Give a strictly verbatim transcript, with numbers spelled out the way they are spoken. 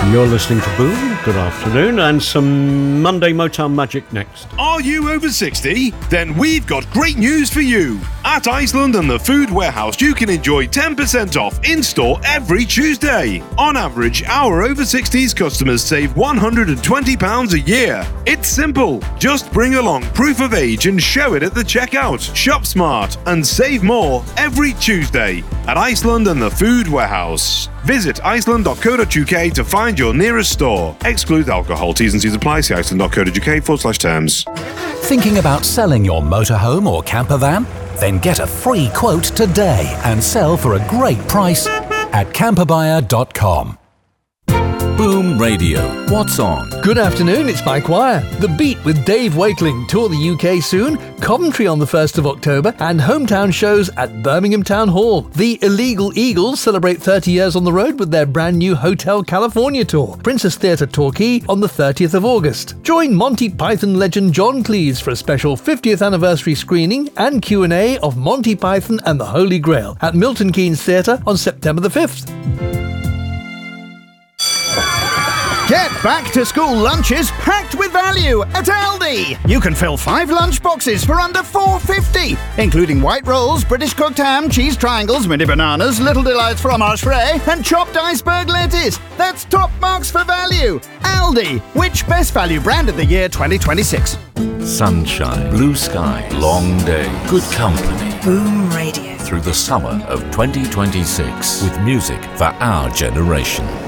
You're listening to Boom. Good afternoon, and some Monday Motown Magic next. Are you over sixty? Then we've got great news for you. At Iceland and the Food Warehouse, you can enjoy ten percent off in-store every Tuesday. On average, our over sixties customers save one hundred twenty pounds a year. It's simple. Just bring along proof of age and show it at the checkout. Shop smart and save more every Tuesday at Iceland and the Food Warehouse. Visit iceland dot co dot uk to find your nearest store. Exclude alcohol. T's and C's apply. See iceland dot co dot uk forward slash terms. Thinking about selling your motorhome or camper van? Then get a free quote today and sell for a great price at camper buyer dot com. Boom Radio. What's on? Good afternoon, it's Mike Wire. The Beat with Dave Wakeling tour the U K soon, Coventry on the first of October, and hometown shows at Birmingham Town Hall. The Illegal Eagles celebrate thirty years on the road with their brand new Hotel California tour. Princess Theatre Torquay on the thirtieth of August. Join Monty Python legend John Cleese for a special fiftieth anniversary screening and Q and A of Monty Python and the Holy Grail at Milton Keynes Theatre on September the fifth. Get back to school lunches packed with value at Aldi. You can fill five lunch boxes for under four pounds fifty, including white rolls, British cooked ham, cheese triangles, mini bananas, Little Delights fromage frais, and chopped iceberg lettuce. That's top marks for value. Aldi, which best value brand of the year twenty twenty-six? Sunshine, blue sky, long day, good company. Boom Radio. Through the summer of twenty twenty-six with music for our generation.